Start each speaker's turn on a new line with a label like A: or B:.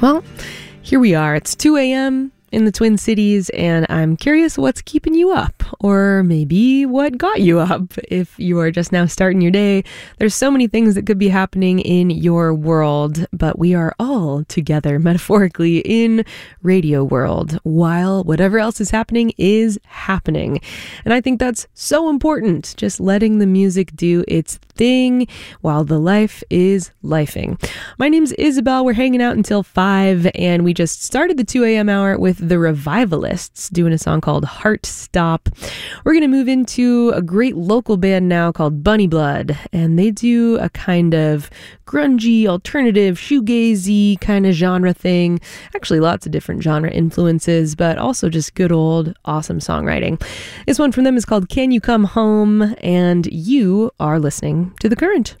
A: Well, here we are. It's 2 a.m. in the Twin Cities, and I'm curious what's keeping you up, or maybe what got you up. If you are just now starting your day, there's so many things that could be happening in your world, but we are all together, metaphorically, in radio world, while whatever else is happening is happening. And I think that's so important, just letting the music do its thing while the life is lifing. My name's Isabel. We're hanging out until 5, and we just started the 2 a.m. hour with the Revivalists doing a song called Heart Stop. We're going to move into a great local band now called Bunny Blood, and they do a kind of grungy, alternative, shoegazy kind of genre thing. Actually, lots of different genre influences, but also just good old awesome songwriting. This one from them is called Can You Come Home, and you are listening to The Current.